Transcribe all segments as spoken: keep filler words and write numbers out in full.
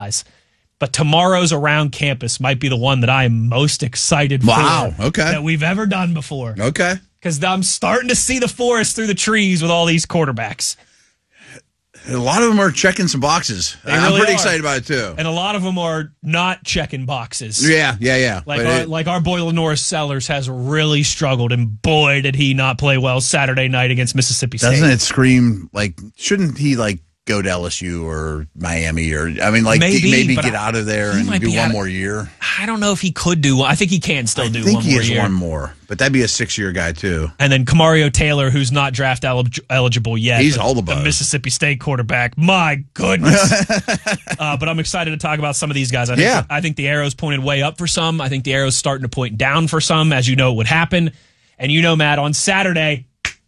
guys. But tomorrow's Around Campus might be the one that I am most excited wow, for okay. that we've ever done before. Okay. Because I'm starting to see the forest through the trees with all these quarterbacks. A lot of them are checking some boxes. They I'm really pretty are. excited about it, too. And a lot of them are not checking boxes. Yeah, yeah, yeah. Like But our, it- like our boy Lenora Sellers has really struggled, and boy, did he not play well Saturday night against Mississippi State. Doesn't it scream, like, shouldn't he, like, go to L S U or Miami? Or I mean, like, Maybe, maybe, maybe but get I- out of there he and might do be one out of- more year? I don't know if he could do one. I think he can still I do think one he more has year. one more. But that'd be a six-year guy, too. And then Kamario Taylor, who's not draft elig- eligible yet. He's but all the The buzz. Mississippi State quarterback. My goodness. uh, but I'm excited to talk about some of these guys. I think, Yeah. I think the arrow's pointed way up for some. I think the arrow's starting to point down for some, as you know it would happen. And you know, Matt, on Saturday,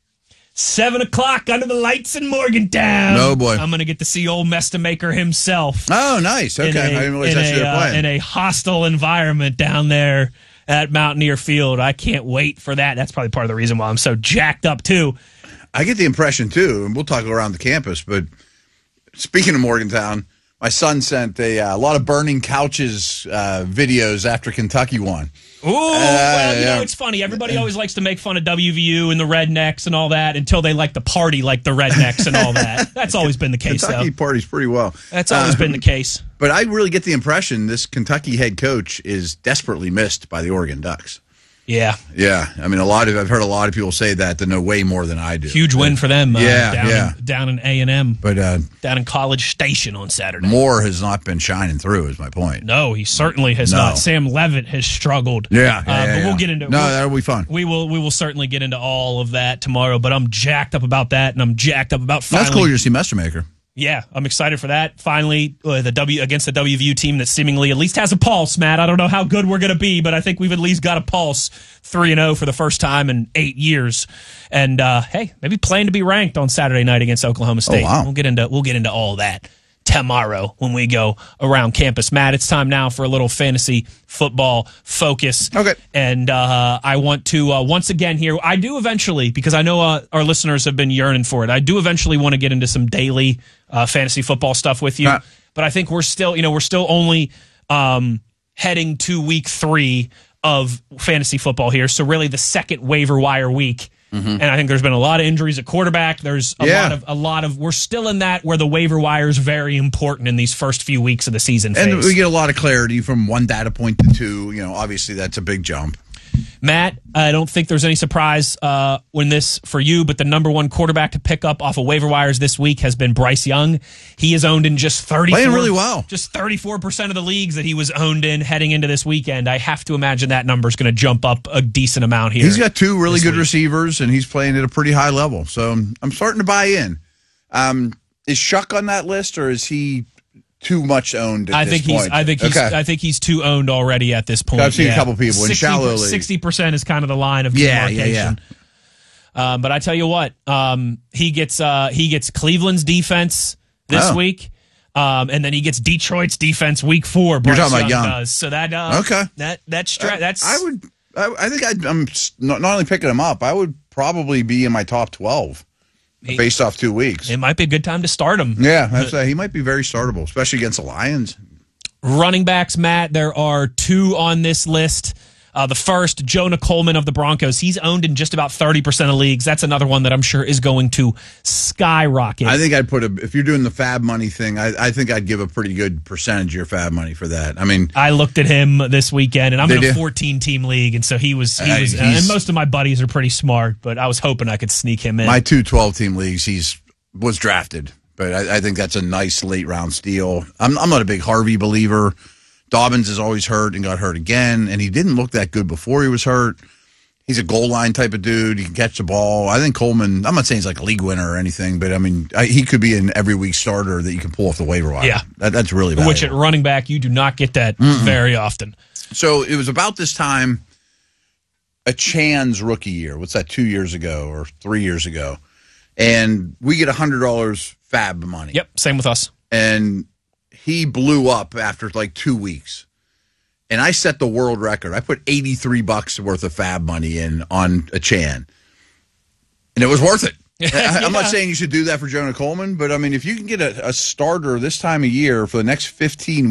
seven o'clock under the lights in Morgantown. Oh, boy. I'm going to get to see old Mesta Maker himself. Oh, nice. Okay. in a, I didn't realize in that's who a, they're uh, playing. in a hostile environment down there at Mountaineer Field. I can't wait for that. That's probably part of the reason why I'm so jacked up, too. I get the impression, too, and we'll talk around the campus, but speaking of Morgantown, my son sent a, uh, a lot of burning couches uh, videos after Kentucky won. Ooh, well, you yeah. know, it's funny. Everybody always likes to make fun of W V U and the Rednecks and all that until they like to party like the Rednecks and all that. That's always been the case, Kentucky though. parties pretty well. That's always Uh, been the case. But I really get the impression this Kentucky head coach is desperately missed by the Oregon Ducks. Yeah. Yeah, I mean, a lot of I've heard a lot of people say that that know way more than I do. Huge win for them uh, Yeah, down, yeah. In, down in A and M, But uh, down in College Station on Saturday. Moore has not been shining through, is my point. No, he certainly has No. not. Sam Levitt has struggled. Yeah, yeah, uh, yeah, but yeah. we'll get into No, we'll- that'll be fun. We will we will certainly get into all of that tomorrow, but I'm jacked up about that, and I'm jacked up about finally. That's cool. You're to see Mestermaker. Yeah, I'm excited for that. Finally, uh, the W against the W V U team that seemingly at least has a pulse, Matt. I don't know how good we're going to be, but I think we've at least got a pulse. three and oh for the first time in eight years. And uh, hey, maybe playing to be ranked on Saturday night against Oklahoma State. Oh, wow. We'll get into we'll get into all that tomorrow when we go around campus. Matt, it's time now for a little fantasy football focus. Okay. And uh, I want to, uh, once again here, I do eventually, because I know uh, our listeners have been yearning for it, I do eventually want to get into some daily uh, fantasy football stuff with you. Right. But I think we're still, you know, we're still only um, heading to week three of fantasy football here. So really the second waiver wire week. And I think there's been a lot of injuries at quarterback. There's a Yeah. lot of a lot of we're still in that where the waiver wire is very important in these first few weeks of the season phase. And we get a lot of clarity from one data point to two. You know, obviously that's a big jump. Matt, I don't think there's any surprise uh, when this for you, but the number one quarterback to pick up off of waiver wires this week has been Bryce Young. He is owned in just thirty-four Playing really well. Just thirty-four percent of the leagues that he was owned in heading into this weekend. I have to imagine that number is going to jump up a decent amount here. He's got two really this good week. receivers, and he's playing at a pretty high level. So um, I'm starting to buy in. Um, is Shuck on that list, or is he too much owned at I this think he's. point? I think he's. Okay. I think he's too owned already at this point. I've seen a yeah. couple people in shallow leagues. Sixty percent is kind of the line of Yeah, yeah, demarcation. yeah. Um, but I tell you what, um, he gets uh, he gets Cleveland's defense this Oh. week, um, and then he gets Detroit's defense week four. You're Bryce talking about Young. does. So that uh, Okay. that that stra- Uh, that's I would. I, I think I'd, I'm s- not, not only picking him up. I would probably be in my top twelve He- based off two weeks. it might be a good time to start him. Yeah, that's, uh, he might be very startable, especially against the Lions. Running backs, Matt, there are two on this list. Uh, the first, Jonah Coleman of the Broncos. He's owned in just about thirty percent of leagues. That's another one that I'm sure is going to skyrocket. I think I'd put a. If you're doing the Fab Money thing, I, I think I'd give a pretty good percentage of your Fab Money for that. I mean, I looked at him this weekend, and I'm in Did a you? fourteen-team league, and so he was. He Uh, was, uh, he's- and most of my buddies are pretty smart, but I was hoping I could sneak him in. my two twelve-team leagues, he's was drafted, but I, I think that's a nice late round steal. I'm I'm not a big Harvey believer. Dobbins is always hurt and got hurt again, and he didn't look that good before he was hurt. He's a goal line type of dude. He can catch the ball. I think Coleman, I'm not saying he's like a league winner or anything, but I mean, I, he could be an every week starter that you can pull off the waiver wire. Yeah. That, that's really valuable. Which at running back, you do not get that very often. So it was about this time, a Chan's rookie year. What's that, two years ago or three years ago? And we get one hundred dollars Fab money. Yep, same with us. And he blew up after like two weeks. And I set the world record. I put eighty-three bucks worth of Fab money in on a Chan. And it was worth it. I, I'm not saying you should do that for Jonah Coleman, but I mean, if you can get a, a starter this time of year for the next fifteen